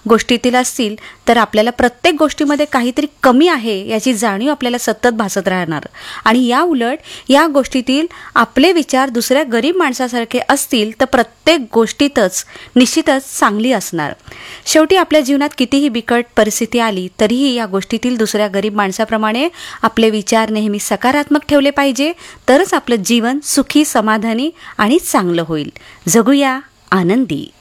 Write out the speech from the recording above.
गोष्टीतील असतील तर आपल्याला प्रत्येक गोष्टीमध्ये काहीतरी कमी आहे याची जाणीव आपल्याला सतत भासत राहणार. आणि या उलट या गोष्टीतील आपले विचार दुसऱ्या गरीब माणसासारखे असतील तर प्रत्येक गोष्टीतच निश्चितच चांगली असणार. शेवटी आपल्या जीवनात कितीही बिकट परिस्थिती आली तरीही या गोष्टीतील दुसऱ्या गरीब माणसाप्रमाणे आपले विचार नेहमी सकारात्मक ठेवले पाहिजे, तरच आपलं जीवन सुखी, समाधानी आणि चांगलं होईल. जगूया आनंदी.